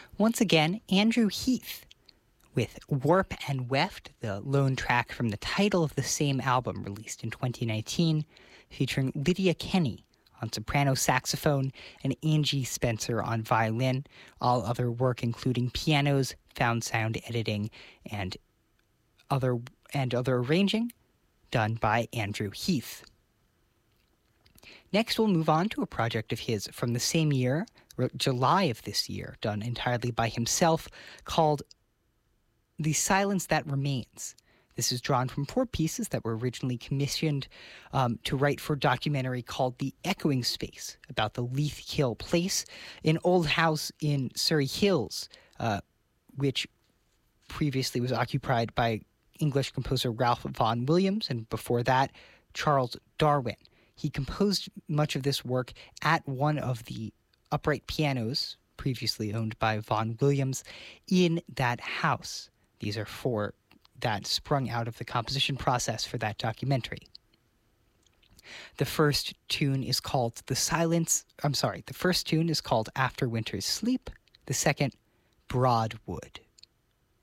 Once again, Andrew Heath with Warp and Weft, the lone track from the title of the same album released in 2019, featuring Lydia Kenny on soprano saxophone and Angie Spencer on violin. All other work including pianos, found sound editing, and other arranging done by Andrew Heath. Next, we'll move on to a project of his from the same year, July of this year, done entirely by himself, called The Silence That Remains. This is drawn from 4 pieces that were originally commissioned to write for a documentary called The Echoing Space, about the Leith Hill Place, an old house in Surrey Hills, which previously was occupied by English composer Ralph Vaughan Williams, and before that, Charles Darwin. He composed much of this work at one of the upright pianos previously owned by Vaughan Williams in that house. These are 4 that sprung out of the composition process for that documentary. The first tune is called the first tune is called After Winter's Sleep, the second, Broadwood.